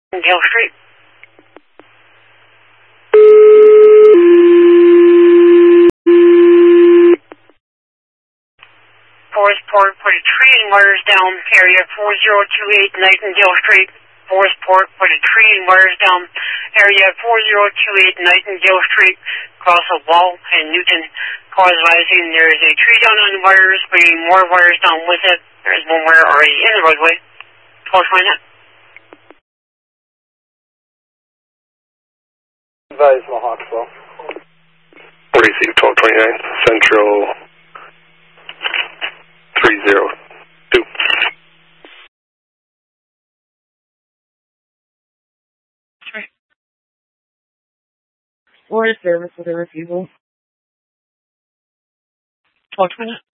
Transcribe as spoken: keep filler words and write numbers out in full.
Dale Street. Forest Park put a tree and wires down, area four zero two eight Nightingale Street. Forest Park put a tree and wires down, area four zero two eight Nightingale Street. Across a wall in Newton. Cause rising. There is a tree down on the wires, bringing more wires down with it. There is one wire already in the roadway. twelve twenty-nine. Advise Mohawksville. Receive twelve twenty-nine, Central three zero two. Or service with a refusal. twelve twenty.